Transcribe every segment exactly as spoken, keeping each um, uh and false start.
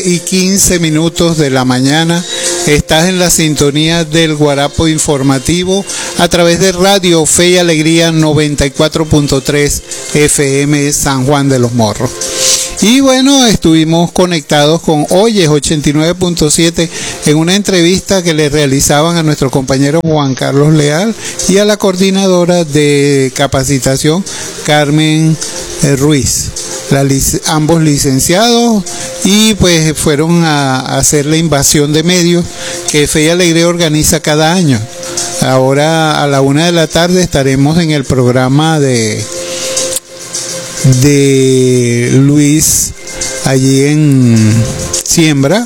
Y quince minutos de la mañana, estás en la sintonía del Guarapo Informativo a través de Radio Fe y Alegría noventa y cuatro punto tres F M San Juan de los Morros. Y bueno, estuvimos conectados con Oyes ochenta y nueve punto siete en una entrevista que le realizaban a nuestro compañero Juan Carlos Leal y a la coordinadora de capacitación Carmen eh, Ruiz. La, ambos licenciados, y pues fueron a, a hacer la invasión de medios que Fe y Alegría organiza cada año. Ahora a la una de la tarde estaremos en el programa de de Luis allí en Siembra.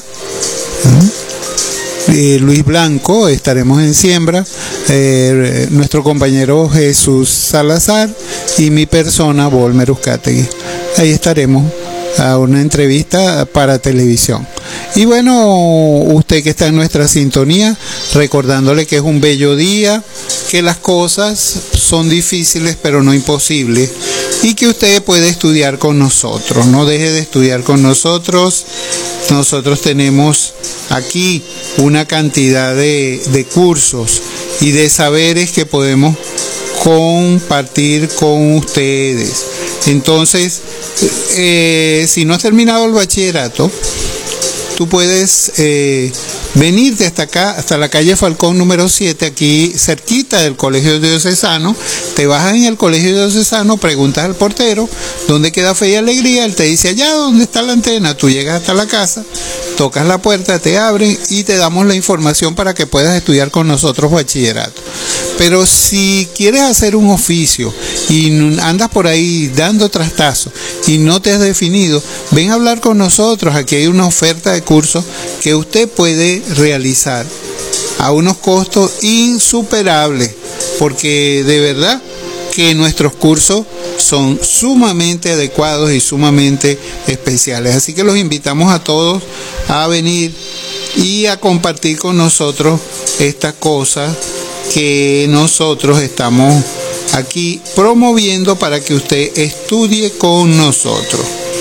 Eh, Luis Blanco, estaremos en Siembra, eh, nuestro compañero Jesús Salazar y mi persona, Volmer Uzcategui. Ahí estaremos a una entrevista para televisión. Y bueno, usted que está en nuestra sintonía, recordándole que es un bello día, que las cosas son difíciles pero no imposibles, y que usted puede estudiar con nosotros. No deje de estudiar con nosotros. Nosotros tenemos aquí una cantidad de, de cursos y de saberes que podemos compartir con ustedes. Entonces, eh, si no has terminado el bachillerato, tú puedes eh, venirte hasta acá, hasta la calle Falcón número siete, aquí cerquita del Colegio Diocesano. Te bajas en el Colegio Diocesano, preguntas al portero dónde queda Fe y Alegría, él te dice allá donde está la antena. Tú llegas hasta la casa, tocas la puerta, te abren y te damos la información para que puedas estudiar con nosotros bachillerato. Pero si quieres hacer un oficio y andas por ahí dando trastazos y no te has definido, ven a hablar con nosotros. Aquí hay una oferta de cursos que usted puede realizar a unos costos insuperables, porque de verdad que nuestros cursos son sumamente adecuados y sumamente especiales. Así que los invitamos a todos a venir y a compartir con nosotros estas cosas que nosotros estamos aquí promoviendo para que usted estudie con nosotros.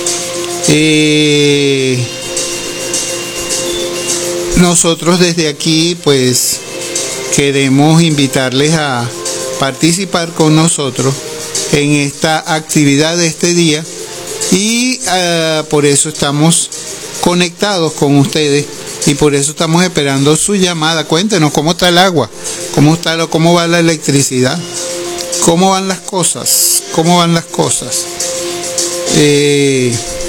Eh, nosotros desde aquí pues queremos invitarles a participar con nosotros en esta actividad de este día, y uh, por eso estamos conectados con ustedes y por eso estamos esperando su llamada. Cuéntenos cómo está el agua, cómo está lo, cómo va la electricidad, cómo van las cosas, cómo van las cosas. Eh,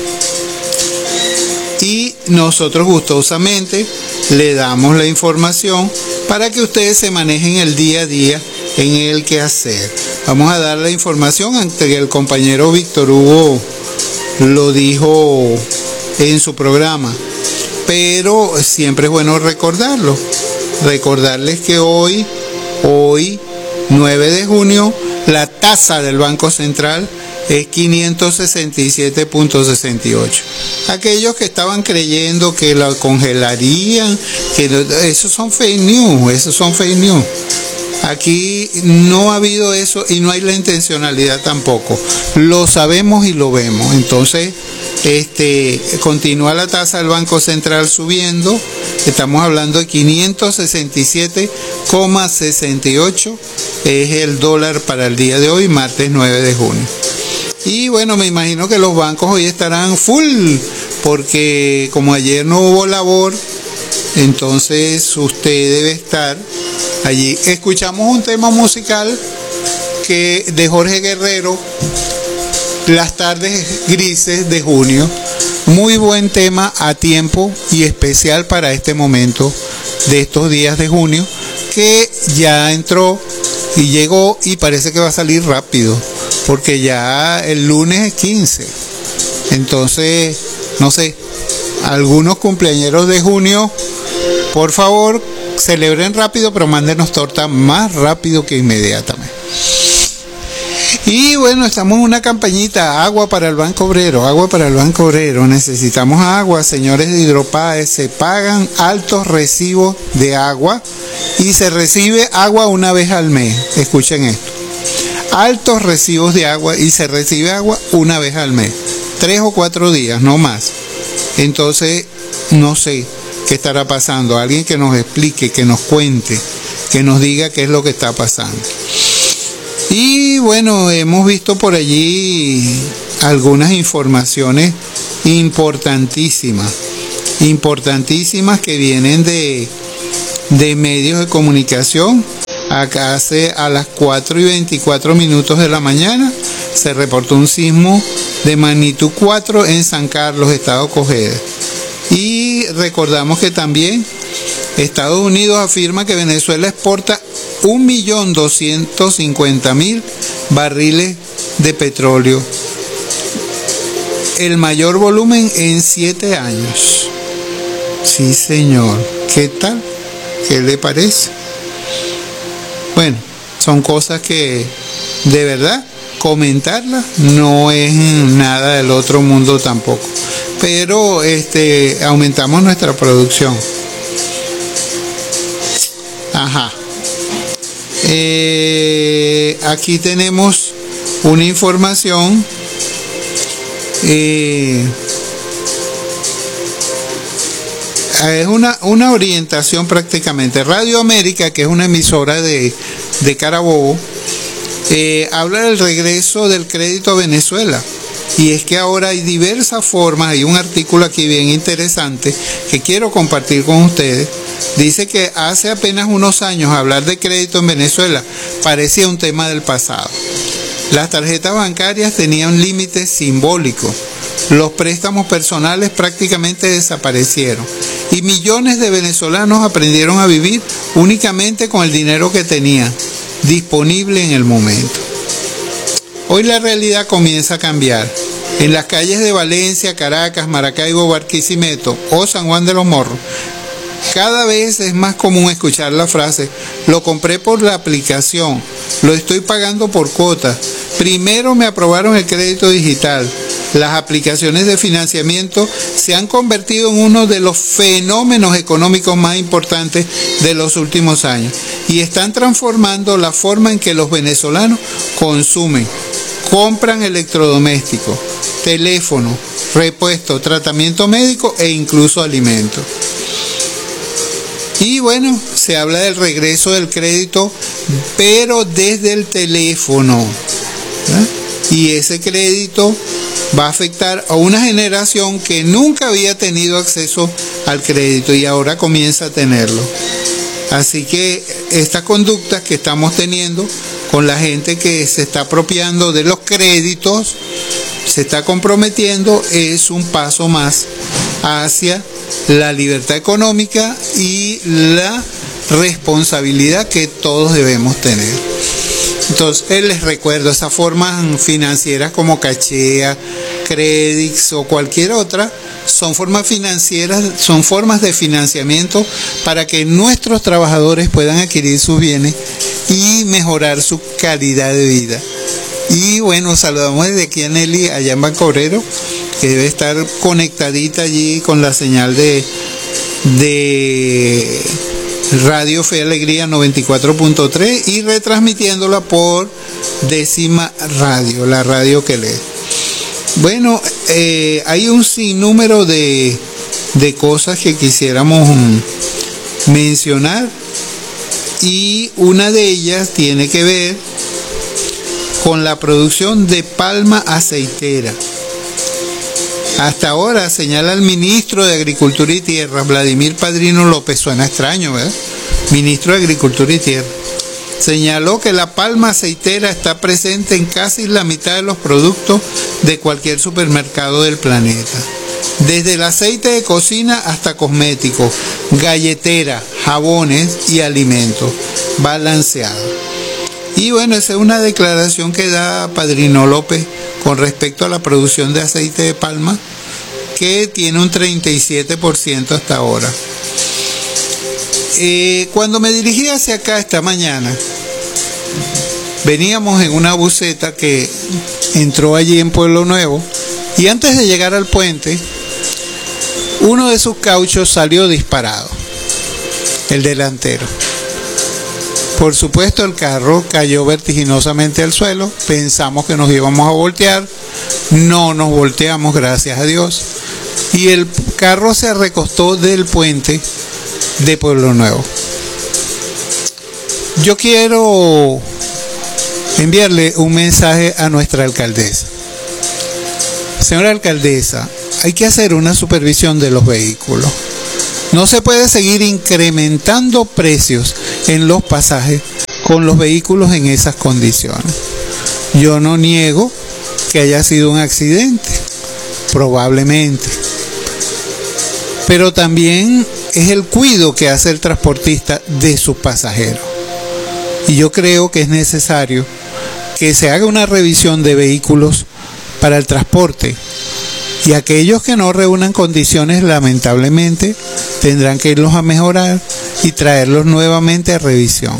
y nosotros gustosamente le damos la información para que ustedes se manejen el día a día en el quehacer. Vamos a dar la información antes que el compañero Víctor Hugo lo dijo en su programa, pero siempre es bueno recordarlo, recordarles que hoy, hoy, nueve de junio, la tasa del Banco Central es quinientos sesenta y siete punto sesenta y ocho. Aquellos que estaban creyendo que la congelarían, que esos son fake news, esos son fake news. Aquí no ha habido eso y no hay la intencionalidad tampoco. Lo sabemos y lo vemos. Entonces, este, continúa la tasa del Banco Central subiendo. Estamos hablando de quinientos sesenta y siete coma sesenta y ocho. Es el dólar para el día de hoy, martes nueve de junio. Y bueno, me imagino que los bancos hoy estarán full, porque como ayer no hubo labor, entonces usted debe estar allí. Escuchamos un tema musical que de Jorge Guerrero, Las tardes grises de junio. Muy buen tema a tiempo y especial para este momento de estos días de junio, que ya entró y llegó y parece que va a salir rápido, porque ya el lunes es quince. Entonces, no sé, algunos cumpleañeros de junio, por favor, celebren rápido, pero mándenos torta más rápido que inmediatamente. Y bueno, estamos en una campañita, agua para el Banco Obrero, agua para el Banco Obrero. Necesitamos agua, señores de Hidropae. Se pagan altos recibos de agua y se recibe agua una vez al mes. Escuchen esto. Altos recibos de agua y se recibe agua una vez al mes. Tres o cuatro días, no más. Entonces, no sé qué estará pasando. Alguien que nos explique, que nos cuente, que nos diga qué es lo que está pasando. Y bueno, hemos visto por allí algunas informaciones importantísimas, importantísimas que vienen de, de medios de comunicación. Acá hace a las cuatro y veinticuatro minutos de la mañana se reportó un sismo de magnitud cuatro en San Carlos, estado Cogeda. Y recordamos que también Estados Unidos afirma que Venezuela exporta un millón doscientos cincuenta mil barriles de petróleo, el mayor volumen en siete años. Sí, señor. ¿Qué tal? ¿Qué le parece? Bueno, son cosas que de verdad comentarlas no es nada del otro mundo tampoco, pero este aumentamos nuestra producción. Ajá. Eh, aquí tenemos una información eh, es una, una orientación prácticamente. Radio América, que es una emisora de, de Carabobo, eh, habla del regreso del crédito a Venezuela. Y es que ahora hay diversas formas. Hay un artículo aquí bien interesante que quiero compartir con ustedes. Dice que hace apenas unos años hablar de crédito en Venezuela parecía un tema del pasado. Las tarjetas bancarias tenían límites simbólicos. Los préstamos personales prácticamente desaparecieron. Y millones de venezolanos aprendieron a vivir únicamente con el dinero que tenían disponible en el momento. Hoy la realidad comienza a cambiar. En las calles de Valencia, Caracas, Maracaibo, Barquisimeto o San Juan de los Morros, cada vez es más común escuchar la frase: lo compré por la aplicación, lo estoy pagando por cuotas, primero me aprobaron el crédito digital. Las aplicaciones de financiamiento se han convertido en uno de los fenómenos económicos más importantes de los últimos años y están transformando la forma en que los venezolanos consumen, compran electrodomésticos, teléfono, repuesto, tratamiento médico e incluso alimentos. Y bueno, se habla del regreso del crédito, pero desde el teléfono, ¿eh? Y ese crédito va a afectar a una generación que nunca había tenido acceso al crédito y ahora comienza a tenerlo. Así que estas conductas que estamos teniendo con la gente que se está apropiando de los créditos, se está comprometiendo, es un paso más hacia la libertad económica y la responsabilidad que todos debemos tener. Entonces les recuerdo, esas formas financieras como Cachea, Credix o cualquier otra son formas financieras, son formas de financiamiento para que nuestros trabajadores puedan adquirir sus bienes y mejorar su calidad de vida. Y bueno, saludamos desde aquí a Nelly allá en Bancobrero, que debe estar conectadita allí con la señal de, de Radio Fe y Alegría noventa y cuatro punto tres y retransmitiéndola por Décima Radio, la radio que lee. Bueno, eh, hay un sinnúmero de, de cosas que quisiéramos mencionar y una de ellas tiene que ver con la producción de palma aceitera. Hasta ahora, señala el ministro de Agricultura y Tierra, Vladimir Padrino López, suena extraño, ¿verdad? Ministro de Agricultura y Tierra, señaló que la palma aceitera está presente en casi la mitad de los productos de cualquier supermercado del planeta. Desde el aceite de cocina hasta cosméticos, galletera, jabones y alimentos balanceados. Y bueno, esa es una declaración que da Padrino López con respecto a la producción de aceite de palma, que tiene un treinta y siete por ciento hasta ahora. Eh, cuando me dirigí hacia acá esta mañana, veníamos en una buseta que entró allí en Pueblo Nuevo y antes de llegar al puente, uno de sus cauchos salió disparado, el delantero. Por supuesto, el carro cayó vertiginosamente al suelo, pensamos que nos íbamos a voltear, no nos volteamos, gracias a Dios. y el carro se recostó del puente de Pueblo Nuevo. Yo quiero enviarle un mensaje a nuestra alcaldesa. Señora alcaldesa, hay que hacer una supervisión de los vehículos. No se puede seguir incrementando precios en los pasajes con los vehículos en esas condiciones. Yo no niego que haya sido un accidente, probablemente, pero también es el cuidado que hace el transportista de sus pasajeros. Y yo creo que es necesario que se haga una revisión de vehículos para el transporte, y aquellos que no reúnan condiciones, lamentablemente, tendrán que irlos a mejorar y traerlos nuevamente a revisión.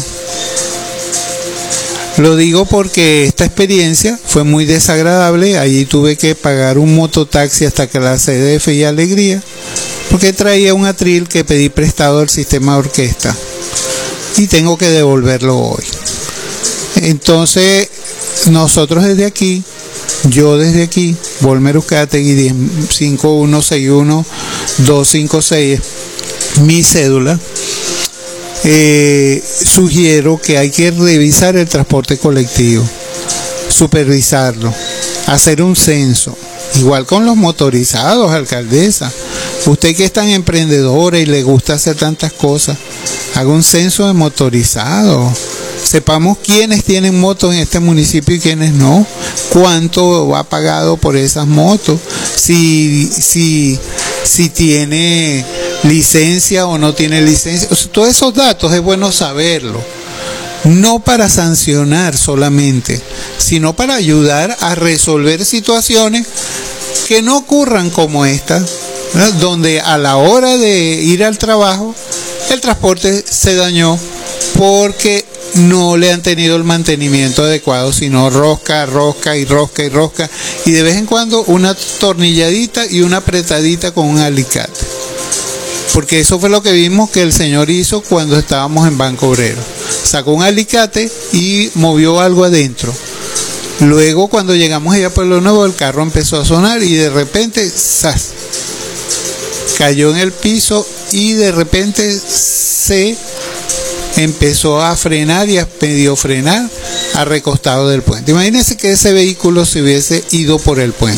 Lo digo porque esta experiencia fue muy desagradable. Allí tuve que pagar un mototaxi hasta que la C D F y Alegría, porque traía un atril que pedí prestado al sistema de orquesta y tengo que devolverlo hoy. Entonces, nosotros desde aquí, yo desde aquí, Volmer Uzcategui, cinco uno seis uno dos cinco seis, mi cédula, eh, sugiero que hay que revisar el transporte colectivo, supervisarlo, hacer un censo, igual con los motorizados, alcaldesa. Usted que es tan emprendedora y le gusta hacer tantas cosas, haga un censo de motorizados. Sepamos quiénes tienen motos en este municipio y quiénes no, cuánto ha pagado por esas motos, si, si, si tiene licencia o no tiene licencia. O sea, todos esos datos es bueno saberlo, no para sancionar solamente, sino para ayudar a resolver situaciones que no ocurran como esta, ¿verdad? Donde a la hora de ir al trabajo el transporte se dañó porque no le han tenido el mantenimiento adecuado, sino rosca, rosca y rosca y rosca, y de vez en cuando una tornilladita y una apretadita con un alicate. Porque eso fue lo que vimos que el señor hizo cuando estábamos en Banco Obrero. Sacó un alicate y movió algo adentro. Luego, cuando llegamos allá a Pueblo Nuevo, el carro empezó a sonar y de repente, ¡zas!, cayó en el piso y de repente se empezó a frenar y a medio frenar a recostado del puente. Imagínense que ese vehículo se hubiese ido por el puente.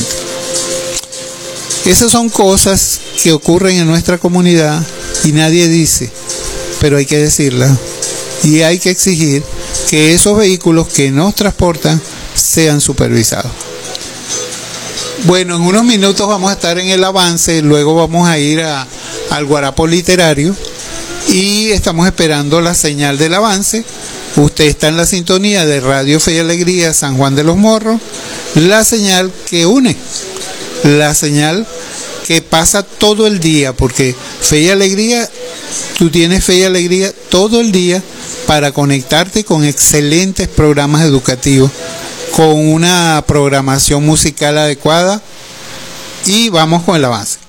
Esas son cosas que ocurren en nuestra comunidad y nadie dice, pero hay que decirlas, y hay que exigir que esos vehículos que nos transportan sean supervisados. Bueno, en unos minutos vamos a estar en el avance, luego vamos a ir a, al guarapo literario y estamos esperando la señal del avance. Usted está en la sintonía de Radio Fe y Alegría San Juan de los Morros, la señal que une, la señal que pasa todo el día, porque Fe y Alegría, tú tienes Fe y Alegría todo el día para conectarte con excelentes programas educativos, con una programación musical adecuada, y vamos con el avance.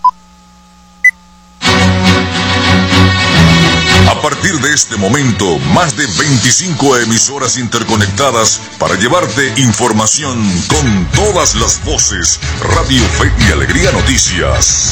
A partir de este momento, más de veinticinco emisoras interconectadas para llevarte información con todas las voces. Radio Fe y Alegría Noticias.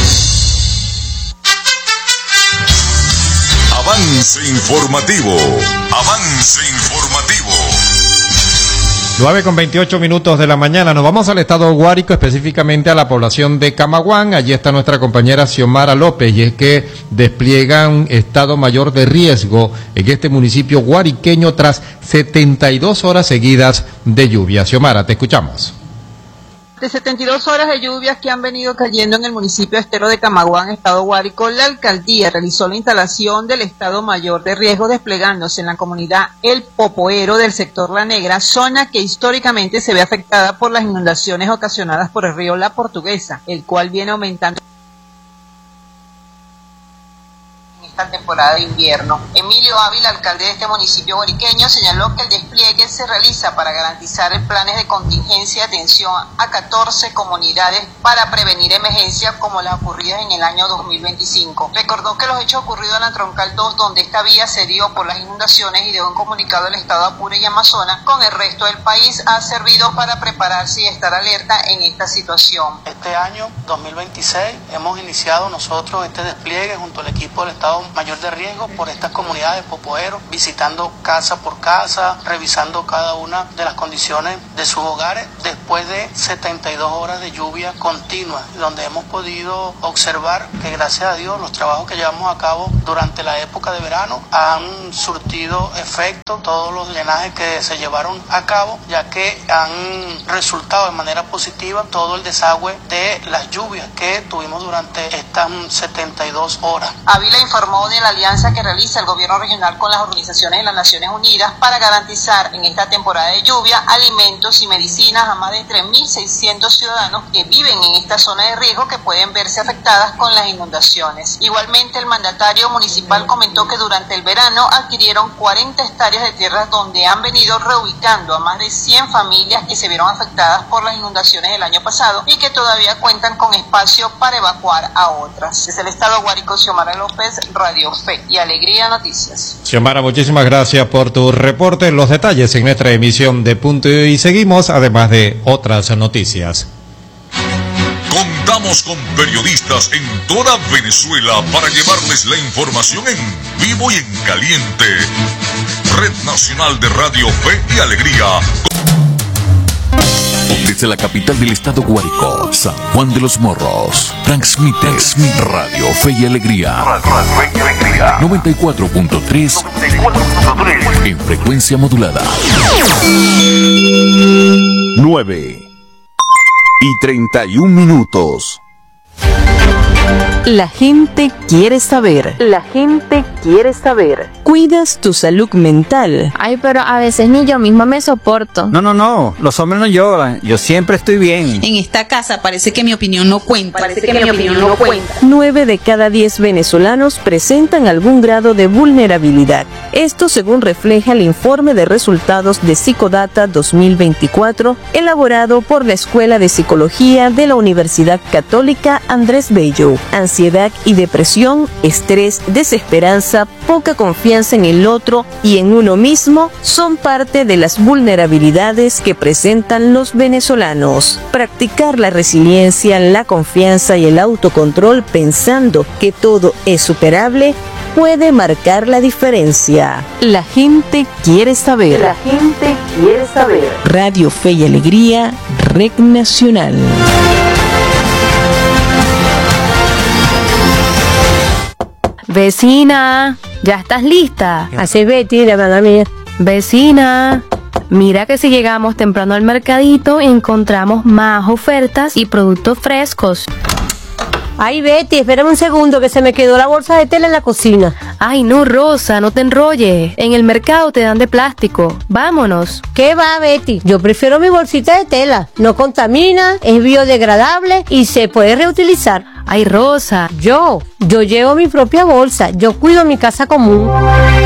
Avance informativo. Avance informativo. nueve con veintiocho minutos de la mañana. Nos vamos al estado Guárico, específicamente a la población de Camaguán. Allí está nuestra compañera Xiomara López, y es que despliegan estado mayor de riesgo en este municipio guariqueño tras setenta y dos horas seguidas de lluvia. Xiomara, te escuchamos. De setenta y dos horas de lluvias que han venido cayendo en el municipio estero de Camaguán, estado Guárico, la alcaldía realizó la instalación del estado mayor de riesgo desplegándose en la comunidad El Popoero del sector La Negra, zona que históricamente se ve afectada por las inundaciones ocasionadas por el río La Portuguesa, el cual viene aumentando esta temporada de invierno. Emilio Ávila, alcalde de este municipio guariqueño, señaló que el despliegue se realiza para garantizar planes de contingencia y atención a catorce comunidades para prevenir emergencias como las ocurridas en el año dos mil veinticinco. Recordó que los hechos ocurridos en la Troncal dos, donde esta vía se dio por las inundaciones y dejó un comunicado del estado Apure y Amazonas con el resto del país, ha servido para prepararse y estar alerta en esta situación. Este año dos mil veintiséis hemos iniciado nosotros este despliegue junto al equipo del Estado Mayor de Riesgo por estas comunidades popoeros, visitando casa por casa, revisando cada una de las condiciones de sus hogares después de setenta y dos horas de lluvia continua, donde hemos podido observar que gracias a Dios los trabajos que llevamos a cabo durante la época de verano han surtido efecto, todos los drenajes que se llevaron a cabo, ya que han resultado de manera positiva todo el desagüe de las lluvias que tuvimos durante estas setenta y dos horas. Ávila informó de la alianza que realiza el gobierno regional con las organizaciones de las Naciones Unidas para garantizar en esta temporada de lluvia alimentos y medicinas a más de tres mil seiscientos ciudadanos que viven en esta zona de riesgo que pueden verse afectadas con las inundaciones. Igualmente, el mandatario municipal comentó que durante el verano adquirieron cuarenta hectáreas de tierras donde han venido reubicando a más de cien familias que se vieron afectadas por las inundaciones del año pasado y que todavía cuentan con espacio para evacuar a otras. Desde el estado Guárico, Xiomara López, Radio Fe y Alegría Noticias. Xiomara, muchísimas gracias por tu reporte. Los detalles en nuestra emisión de Punto y Seguimos, además de otras noticias. Contamos con periodistas en toda Venezuela para llevarles la información en vivo y en caliente. Red Nacional de Radio Fe y Alegría. Desde la capital del estado Guárico, San Juan de los Morros, transmite Radio Fe y Alegría, noventa y cuatro punto tres en frecuencia modulada. nueve y treinta y un minutos. La gente quiere saber. La gente quiere saber. ¿Cuidas tu salud mental? Ay, pero a veces ni yo misma me soporto. No, no, no. Los hombres no lloran. Yo siempre estoy bien. En esta casa parece que mi opinión no cuenta. Parece que mi opinión no cuenta. Nueve de cada diez venezolanos presentan algún grado de vulnerabilidad. Esto según refleja el informe de resultados de Psicodata dos mil veinticuatro, elaborado por la Escuela de Psicología de la Universidad Católica Andrés Bello. Ansiedad y depresión, estrés, desesperanza, poca confianza en el otro y en uno mismo son parte de las vulnerabilidades que presentan los venezolanos. Practicar la resiliencia, la confianza y el autocontrol pensando que todo es superable puede marcar la diferencia. La gente quiere saber. La gente quiere saber. Radio Fe y Alegría, Red Nacional. Vecina, ¿ya estás lista? Así Betty, la mamá mía. Vecina, mira que si llegamos temprano al mercadito encontramos más ofertas y productos frescos. Ay, Betty, espérame un segundo que se me quedó la bolsa de tela en la cocina. Ay, no, Rosa, no te enrolles. En el mercado te dan de plástico. Vámonos. ¿Qué va, Betty? Yo prefiero mi bolsita de tela. No contamina, es biodegradable y se puede reutilizar. Ay, Rosa. Yo, yo llevo mi propia bolsa. Yo cuido mi casa común.